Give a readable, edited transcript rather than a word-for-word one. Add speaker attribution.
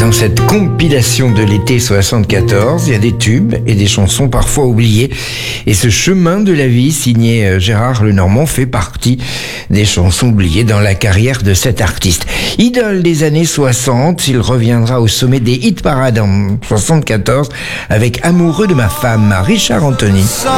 Speaker 1: Dans cette compilation de l'été 74, il y a des tubes et des chansons parfois oubliées. Et ce chemin de la vie signé Gérard Lenormand fait partie des chansons oubliées dans la carrière de cet artiste. Idole des années 60, il reviendra au sommet des hit parades en 74 avec Amoureux de ma femme, Richard Anthony.